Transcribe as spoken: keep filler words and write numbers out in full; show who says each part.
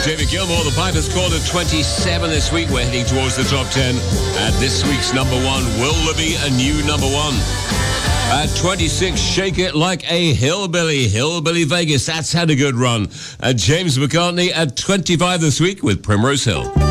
Speaker 1: David Gilmour. The Piper's scored at twenty-seven this week. We're heading towards the top ten. And this week's number one, will there be a new number one? At twenty-six, Shake It Like a Hillbilly. Hillbilly Vegas, that's had a good run. And James McCartney at twenty-five this week with Primrose Hill.